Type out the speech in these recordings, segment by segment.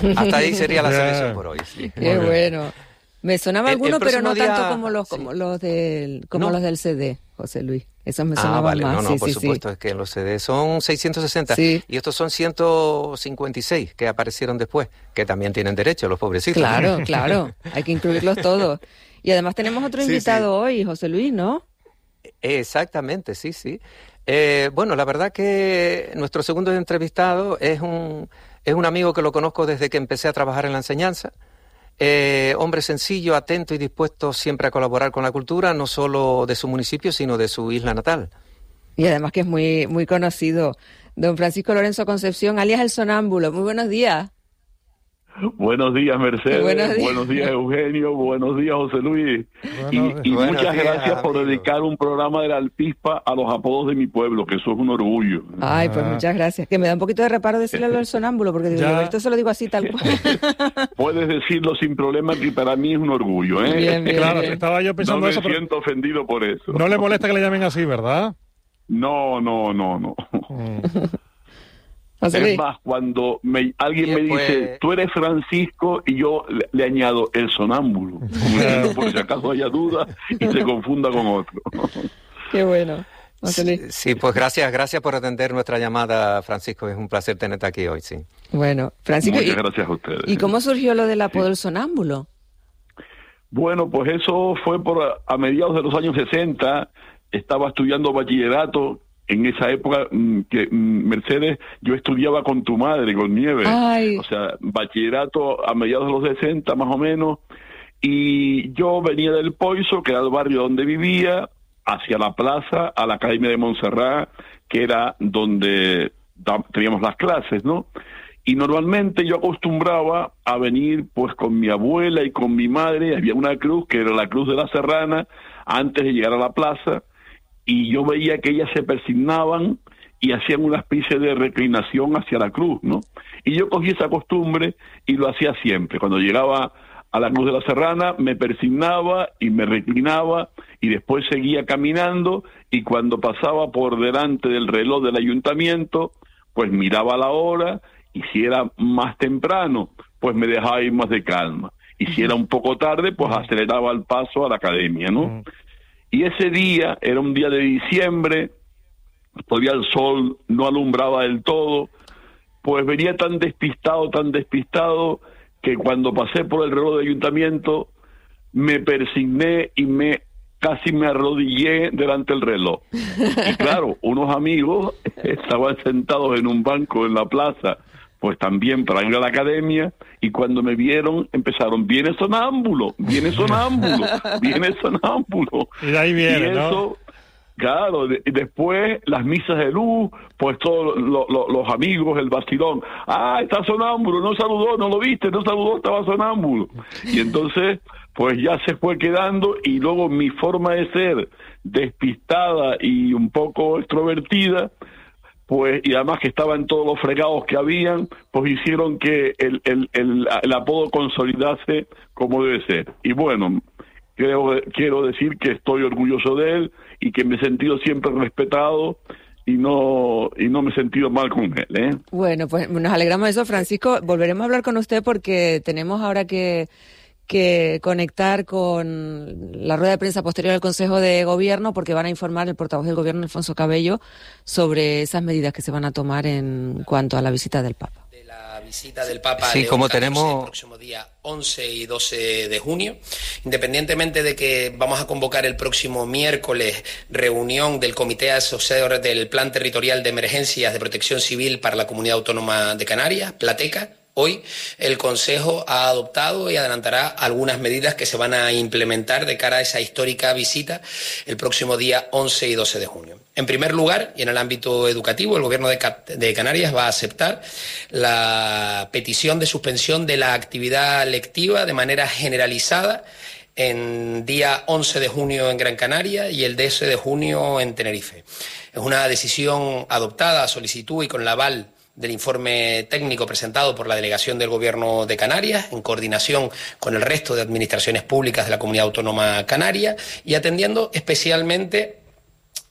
Hasta ahí sería la selección por hoy. Sí. Qué bueno. Me sonaba alguno, pero no día, tanto como los del CD, José Luis. Esos me sonaban vale, más. por supuesto, es que en los CD son 660 y estos son 156 que aparecieron después, que también tienen derecho los pobrecitos. Claro, hay que incluirlos todos. Y además tenemos otro invitado hoy, José Luis, ¿no? Exactamente, sí. Bueno, la verdad que nuestro segundo entrevistado es un amigo que lo conozco desde que empecé a trabajar en la enseñanza. Hombre sencillo, atento y dispuesto siempre a colaborar con la cultura, no solo de su municipio, sino de su isla natal. Y además que es muy, muy conocido. Don Francisco Lorenzo Concepción, alias El Sonámbulo. Muy buenos días. Buenos días, Mercedes. Buenos días, Eugenio. Buenos días, José Luis. Y muchas gracias por dedicar un programa de la Alpispa a los apodos de mi pueblo, que eso es un orgullo. Ay, pues muchas gracias. Que me da un poquito de reparo decirle al sonámbulo, porque digo, esto se lo digo así tal cual. Puedes decirlo sin problema, que para mí es un orgullo, ¿eh? Bien, claro, bien. estaba yo pensando no eso. Me siento ofendido por eso. No le molesta que le llamen así, ¿verdad? No. Es más, cuando alguien me dice, tú eres Francisco, y yo le añado el sonámbulo, como por si acaso haya duda y se confunda con otro. Qué bueno. Sí, pues gracias por atender nuestra llamada, Francisco. Es un placer tenerte aquí hoy, sí. Bueno, Francisco, muchas gracias a ustedes. ¿Y cómo surgió lo del apodo del sonámbulo? Bueno, pues eso fue a mediados de los años 60. Estaba estudiando bachillerato. En esa época, Mercedes, yo estudiaba con tu madre, con Nieves. Ay. O sea, bachillerato a mediados de los 60, más o menos. Y yo venía del Poiso, que era el barrio donde vivía, hacia la plaza, a la Academia de Montserrat, que era donde teníamos las clases, ¿no? Y normalmente yo acostumbraba a venir pues con mi abuela y con mi madre. Había una cruz, que era la Cruz de la Serrana, antes de llegar a la plaza. Y yo veía que ellas se persignaban y hacían una especie de reclinación hacia la cruz, ¿no? Y yo cogí esa costumbre y lo hacía siempre. Cuando llegaba a la Cruz de la Serrana, me persignaba y me reclinaba y después seguía caminando, y cuando pasaba por delante del reloj del ayuntamiento, pues miraba la hora, y si era más temprano, pues me dejaba ir más de calma. Y si era un poco tarde, pues aceleraba el paso a la academia, ¿no? Y ese día, era un día de diciembre, todavía el sol no alumbraba del todo, pues venía tan despistado, que cuando pasé por el reloj del ayuntamiento, me persigné y casi me arrodillé delante del reloj. Y claro, unos amigos estaban sentados en un banco en la plaza, pues también para ir a la academia, y cuando me vieron empezaron, viene sonámbulo. Y de ahí viene, y eso, ¿no? Claro, después las misas de luz, pues todos los amigos, el vacilón. Está sonámbulo, no saludó, no lo viste, no saludó, estaba sonámbulo. Y entonces, pues ya se fue quedando, y luego mi forma de ser, despistada y un poco extrovertida, pues, y además que estaban todos los fregados que habían, pues hicieron que el apodo consolidase como debe ser. Y bueno, quiero decir que estoy orgulloso de él y que me he sentido siempre respetado y no me he sentido mal con él, ¿eh? Bueno, pues nos alegramos de eso, Francisco. Volveremos a hablar con usted porque tenemos ahora que conectar con la rueda de prensa posterior al Consejo de Gobierno, porque van a informar el portavoz del Gobierno, Alfonso Cabello, sobre esas medidas que se van a tomar en cuanto a la visita del Papa. De la visita del Papa sí, León como XIV, tenemos el próximo día 11 y 12 de junio, independientemente de que vamos a convocar el próximo miércoles reunión del Comité Asesor del Plan Territorial de Emergencias de Protección Civil para la Comunidad Autónoma de Canarias, Plateca. Hoy el Consejo ha adoptado y adelantará algunas medidas que se van a implementar de cara a esa histórica visita el próximo día 11 y 12 de junio. En primer lugar, y en el ámbito educativo, el Gobierno de Canarias va a aceptar la petición de suspensión de la actividad lectiva de manera generalizada en día 11 de junio en Gran Canaria y el 12 de junio en Tenerife. Es una decisión adoptada a solicitud y con el aval del informe técnico presentado por la Delegación del Gobierno de Canarias, en coordinación con el resto de administraciones públicas de la Comunidad Autónoma Canaria y atendiendo especialmente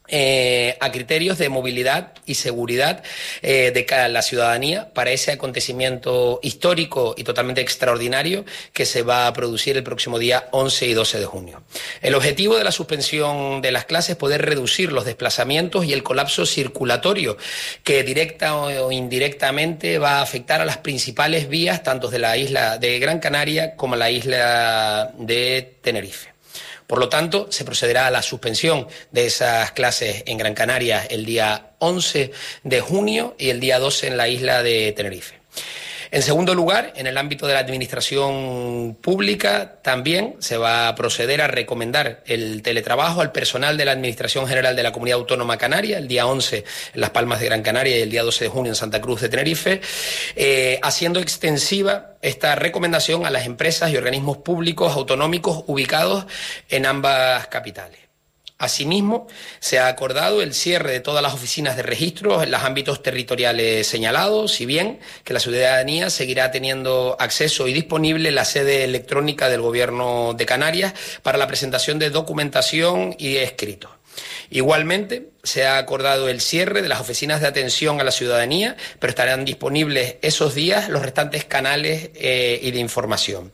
a criterios de movilidad y seguridad de la ciudadanía para ese acontecimiento histórico y totalmente extraordinario que se va a producir el próximo día 11 y 12 de junio. El objetivo de la suspensión de las clases es poder reducir los desplazamientos y el colapso circulatorio que directa o indirectamente va a afectar a las principales vías tanto de la isla de Gran Canaria como la isla de Tenerife. Por lo tanto, se procederá a la suspensión de esas clases en Gran Canaria el día 11 de junio y el día 12 en la isla de Tenerife. En segundo lugar, en el ámbito de la administración pública, también se va a proceder a recomendar el teletrabajo al personal de la Administración General de la Comunidad Autónoma Canaria, el día 11 en Las Palmas de Gran Canaria y el día 12 de junio en Santa Cruz de Tenerife, haciendo extensiva esta recomendación a las empresas y organismos públicos autonómicos ubicados en ambas capitales. Asimismo, se ha acordado el cierre de todas las oficinas de registro en los ámbitos territoriales señalados, si bien que la ciudadanía seguirá teniendo acceso y disponible la sede electrónica del Gobierno de Canarias para la presentación de documentación y escritos. Igualmente, se ha acordado el cierre de las oficinas de atención a la ciudadanía, pero estarán disponibles esos días los restantes canales y de información.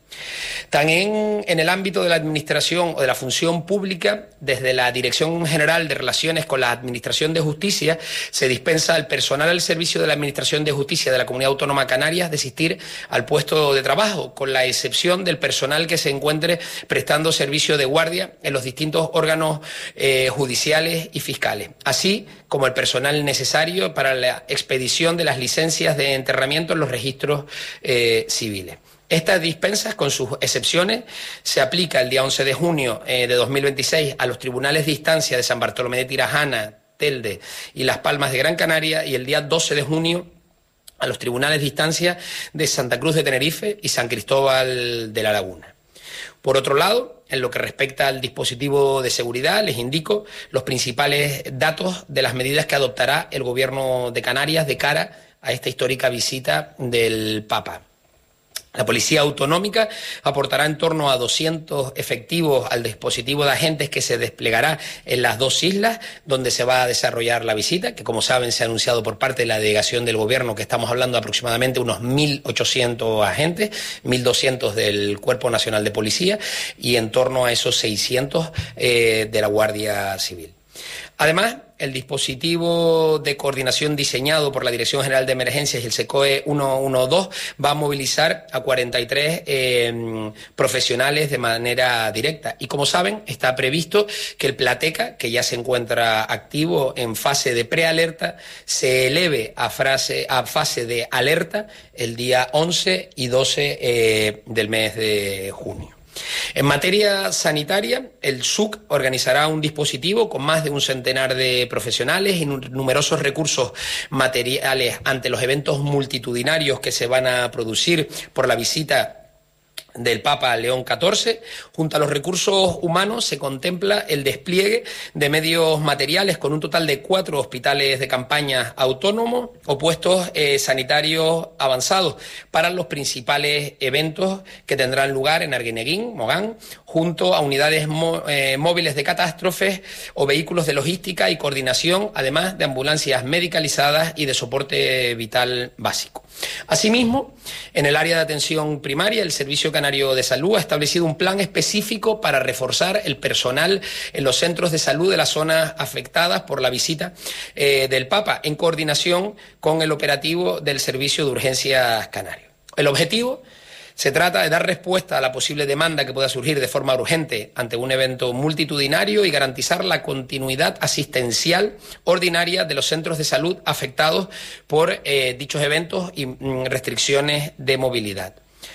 También en el ámbito de la administración o de la función pública, desde la Dirección General de Relaciones con la Administración de Justicia, se dispensa al personal al servicio de la Administración de Justicia de la Comunidad Autónoma Canarias de asistir al puesto de trabajo, con la excepción del personal que se encuentre prestando servicio de guardia en los distintos órganos judiciales y fiscales, así como el personal necesario para la expedición de las licencias de enterramiento en los registros civiles. Estas dispensas, con sus excepciones, se aplica el día 11 de junio de 2026 a los tribunales de instancia de San Bartolomé de Tirajana, Telde y Las Palmas de Gran Canaria y el día 12 de junio a los tribunales de instancia de Santa Cruz de Tenerife y San Cristóbal de la Laguna. Por otro lado, en lo que respecta al dispositivo de seguridad, les indico los principales datos de las medidas que adoptará el Gobierno de Canarias de cara a esta histórica visita del Papa. La Policía Autonómica aportará en torno a 200 efectivos al dispositivo de agentes que se desplegará en las dos islas donde se va a desarrollar la visita, que como saben se ha anunciado por parte de la delegación del Gobierno que estamos hablando de aproximadamente unos 1.800 agentes, 1.200 del Cuerpo Nacional de Policía y en torno a esos 600 de la Guardia Civil. Además, el dispositivo de coordinación diseñado por la Dirección General de Emergencias y el SECOE 112 va a movilizar a 43 profesionales de manera directa. Y como saben, está previsto que el Plateca, que ya se encuentra activo en fase de prealerta, se eleve a fase de alerta el día 11 y 12 del mes de junio. En materia sanitaria, el SUC organizará un dispositivo con más de un centenar de profesionales y numerosos recursos materiales ante los eventos multitudinarios que se van a producir por la visita del Papa León XIV. Junto a los recursos humanos se contempla el despliegue de medios materiales con un total de 4 hospitales de campaña autónomos o puestos sanitarios avanzados para los principales eventos que tendrán lugar en Arguineguín, Mogán, junto a unidades móviles de catástrofes o vehículos de logística y coordinación, además de ambulancias medicalizadas y de soporte vital básico. Asimismo, en el área de atención primaria, el Servicio Canario de Salud ha establecido un plan específico para reforzar el personal en los centros de salud de las zonas afectadas por la visita del Papa, en coordinación con el operativo del Servicio de Urgencias Canario. El objetivo se trata de dar respuesta a la posible demanda que pueda surgir de forma urgente ante un evento multitudinario y garantizar la continuidad asistencial ordinaria de los centros de salud afectados por dichos eventos y restricciones de movilidad.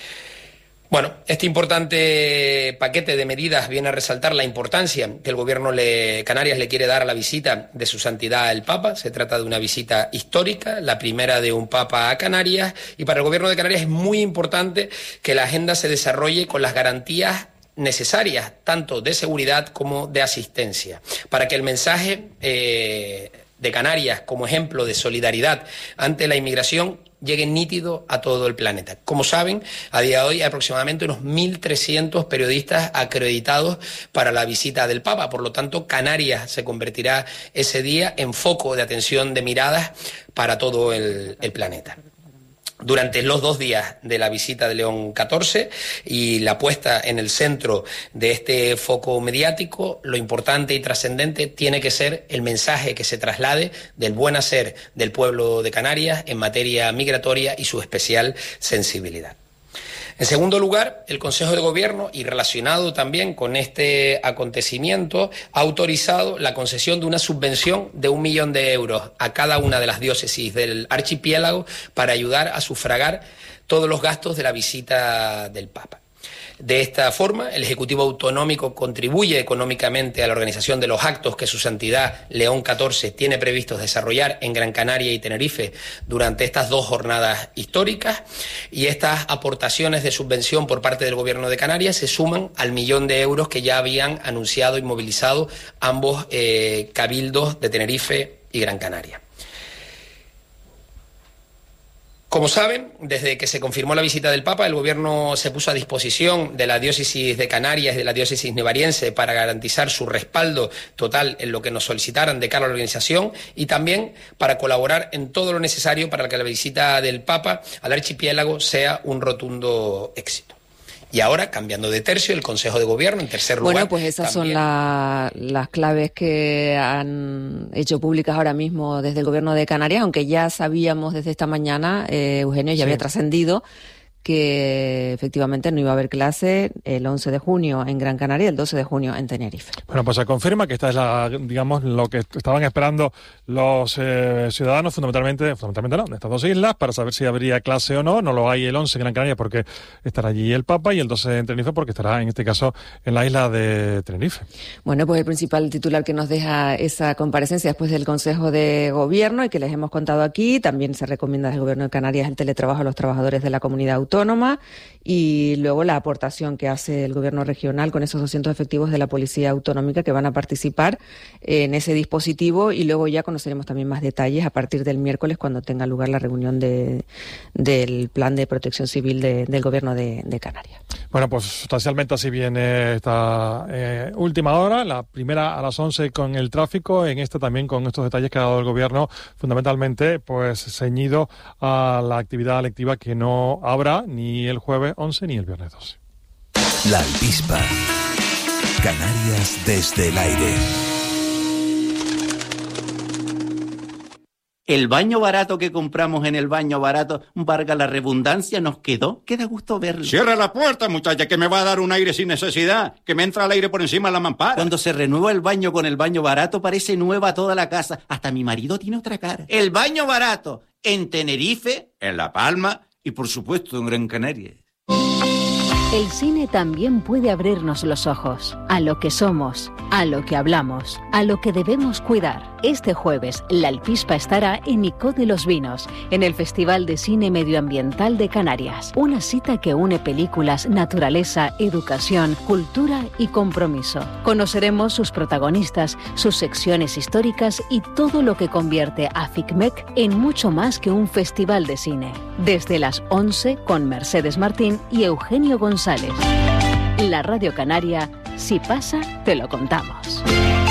Bueno, este importante paquete de medidas viene a resaltar la importancia que el Gobierno de Canarias le quiere dar a la visita de Su Santidad el Papa. Se trata de una visita histórica, la primera de un Papa a Canarias, y para el Gobierno de Canarias es muy importante que la agenda se desarrolle con las garantías necesarias, tanto de seguridad como de asistencia, para que el mensaje de Canarias como ejemplo de solidaridad ante la inmigración llegue nítido a todo el planeta. Como saben, a día de hoy hay aproximadamente unos 1.300 periodistas acreditados para la visita del Papa. Por lo tanto, Canarias se convertirá ese día en foco de atención de miradas para todo el planeta. Durante los 2 días de la visita de León XIV y la puesta en el centro de este foco mediático, lo importante y trascendente tiene que ser el mensaje que se traslade del buen hacer del pueblo de Canarias en materia migratoria y su especial sensibilidad. En segundo lugar, el Consejo de Gobierno, y relacionado también con este acontecimiento, ha autorizado la concesión de una subvención de 1 millón de euros a cada una de las diócesis del archipiélago para ayudar a sufragar todos los gastos de la visita del Papa. De esta forma, el Ejecutivo Autonómico contribuye económicamente a la organización de los actos que su Santidad León XIV tiene previstos desarrollar en Gran Canaria y Tenerife durante estas 2 jornadas históricas, y estas aportaciones de subvención por parte del Gobierno de Canarias se suman al 1 millón de euros que ya habían anunciado y movilizado ambos cabildos de Tenerife y Gran Canaria. Como saben, desde que se confirmó la visita del Papa, el Gobierno se puso a disposición de la diócesis de Canarias y de la diócesis nevariense para garantizar su respaldo total en lo que nos solicitaran de cara a la organización, y también para colaborar en todo lo necesario para que la visita del Papa al archipiélago sea un rotundo éxito. Y ahora, cambiando de tercio, el Consejo de Gobierno, en tercer lugar... Bueno, pues esas también son las claves que han hecho públicas ahora mismo desde el Gobierno de Canarias, aunque ya sabíamos desde esta mañana, Eugenio, ya había trascendido que efectivamente no iba a haber clase el 11 de junio en Gran Canaria y el 12 de junio en Tenerife. Bueno, pues se confirma que esta es digamos, lo que estaban esperando los ciudadanos, fundamentalmente no, de estas 2 islas, para saber si habría clase o no. No lo hay el 11 en Gran Canaria porque estará allí el Papa, y el 12 en Tenerife porque estará, en este caso, en la isla de Tenerife. Bueno, pues el principal titular que nos deja esa comparecencia después del Consejo de Gobierno y que les hemos contado aquí, también se recomienda desde el Gobierno de Canarias el teletrabajo a los trabajadores de la comunidad autónoma, y luego la aportación que hace el Gobierno regional con esos 200 efectivos de la Policía Autonómica que van a participar en ese dispositivo, y luego ya conoceremos también más detalles a partir del miércoles cuando tenga lugar la reunión del Plan de Protección Civil del Gobierno de Canarias. Bueno, pues sustancialmente así viene esta última hora, la primera a las 11 con el tráfico, en esta también con estos detalles que ha dado el Gobierno, fundamentalmente pues ceñido a la actividad lectiva que no habrá ni el jueves 11 ni el viernes 12. La Alpispa. Canarias desde el aire. El baño barato que compramos en el baño barato, valga la redundancia, nos quedó. Queda gusto verlo. Cierra la puerta, muchacha, que me va a dar un aire sin necesidad, que me entra el aire por encima de la mampara. Cuando se renueva el baño con el baño barato, parece nueva toda la casa. Hasta mi marido tiene otra cara. El baño barato en Tenerife, en La Palma y, por supuesto, en Gran Canaria. El cine también puede abrirnos los ojos a lo que somos, a lo que hablamos, a lo que debemos cuidar. Este jueves, la Alpispa estará en Icó de los Vinos, en el Festival de Cine Medioambiental de Canarias. Una cita que une películas, naturaleza, educación, cultura y compromiso. Conoceremos sus protagonistas, sus secciones históricas y todo lo que convierte a FICMEC en mucho más que un festival de cine. Desde las 11 con Mercedes Martín y Eugenio González. La Radio Canaria, si pasa, te lo contamos.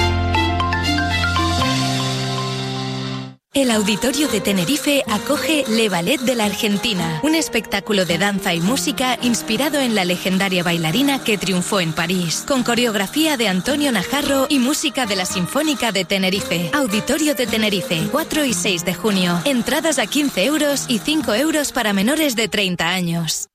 El Auditorio de Tenerife acoge Le Ballet de la Argentina, un espectáculo de danza y música inspirado en la legendaria bailarina que triunfó en París, con coreografía de Antonio Najarro y música de la Sinfónica de Tenerife. Auditorio de Tenerife, 4 y 6 de junio. Entradas a 15 € y 5 € para menores de 30 años.